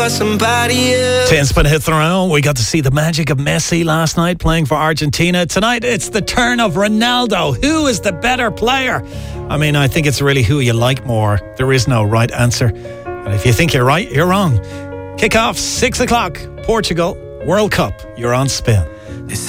somebody else. 10 spin hits around. We got to see the magic of Messi last night playing for Argentina. Tonight it's the turn of Ronaldo. Who is the better player? I mean, I think it's really who you like more. There is no right answer. And if you think you're right, you're wrong. Kick off 6 o'clock. Portugal, World Cup. You're on Spin.